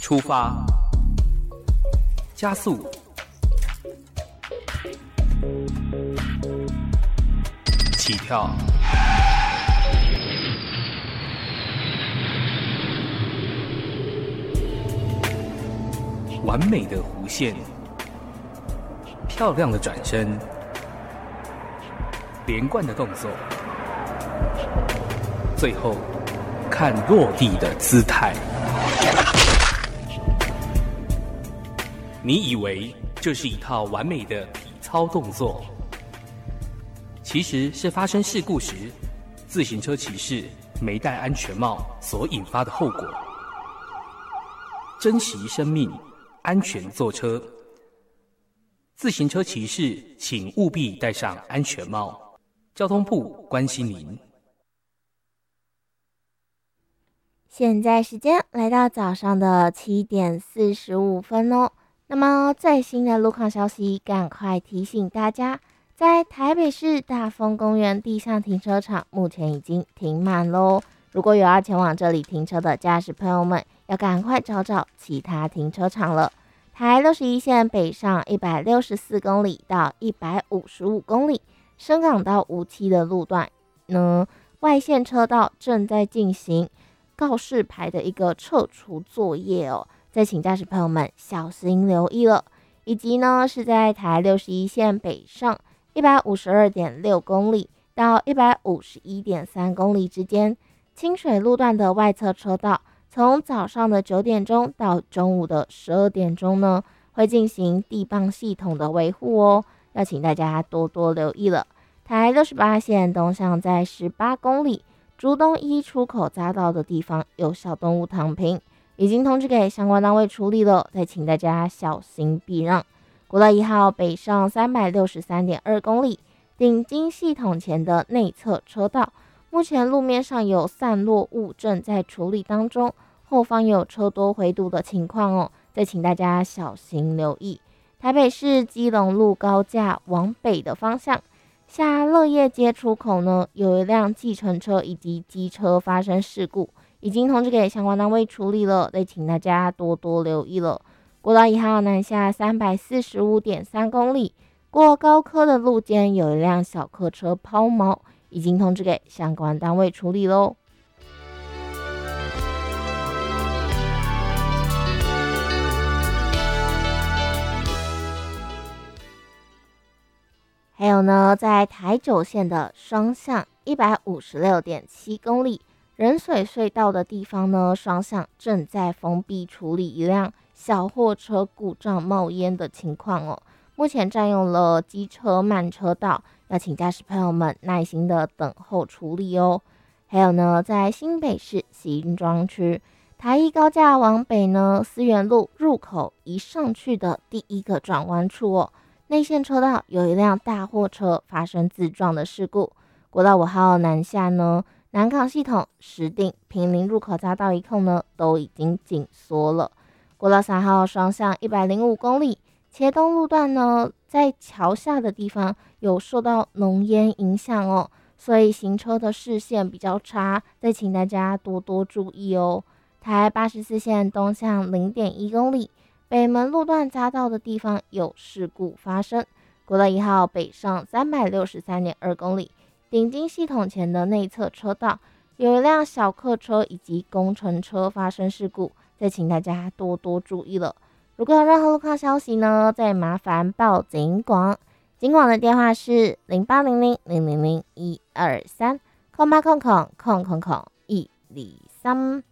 出发，加速，起跳，完美的弧线，漂亮的转身，连贯的动作，最后看落地的姿态。你以为这是一套完美的体操动作，其实是发生事故时，自行车骑士没戴安全帽所引发的后果。珍惜生命，安全坐车。自行车骑士请务必戴上安全帽。交通部关心您。 现在时间来到早上的7点45分哦。那么最新的路况消息，赶快提醒大家，在台北市大丰公园地上停车场目前已经停满咯。如果有要前往这里停车的驾驶朋友们，要赶快找找其他停车场了。台61线北上164公里到155公里，深港到无期的路段呢，外线车道正在进行告示牌的一个撤除作业哦。再请驾驶朋友们小心留意了。以及呢，是在台61线北上152.6公里到151.3公里之间，清水路段的外侧车道，从早上的9点钟到中午的12点钟呢，会进行地磅系统的维护哦，要请大家多多留意了。台68线东向在18公里，竹东一出口匝道的地方有小动物躺平，已经通知给相关单位处理了，再请大家小心避让。国道1号北上363.2公里，顶金系统前的内侧车道，目前路面上有散落物正在处理当中，后方有车多回堵的情况哦，再请大家小心留意。台北市基隆路高架往北的方向，下乐业街出口呢，有一辆计程车以及机车发生事故，已经通知给相关单位处理了，再请大家多多留意了。国道1号南下345.3公里，过高科的路肩有一辆小客车抛锚，已经通知给相关单位处理咯。还有呢，在台9线的双向156.7公里，仁水隧道的地方呢，双向正在封闭处理一辆小货车故障冒烟的情况哦。目前占用了机车慢车道，要请驾驶朋友们耐心的等候处理哦。还有呢，在新北市新庄区台一高架往北呢，思源路入口一上去的第一个转弯处哦，内线车道有一辆大货车发生自撞的事故。国道5号南下呢，南港系统、石碇、坪林入口匝道一控呢，都已经紧缩了。国道3号双向105公里，茄东路段呢，在桥下的地方有受到浓烟影响哦，所以行车的视线比较差，再请大家多多注意哦。台84线东向0.1公里，北门路段匝道的地方有事故发生。国道1号北上363.2公里，顶金系统前的内侧车道有一辆小客车以及工程车发生事故，再请大家多多注意了。如果有任何路况消息呢，再麻烦报警广。警广的电话是0800000123，0800000123。